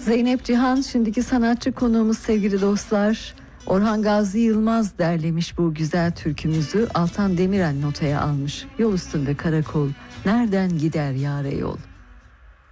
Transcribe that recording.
Zeynep Cihan şimdiki sanatçı konuğumuz sevgili dostlar. Orhan Gazi Yılmaz derlemiş bu güzel türkümüzü. Altan Demirel notaya almış. Yol üstünde karakol, nereden gider yâre yol.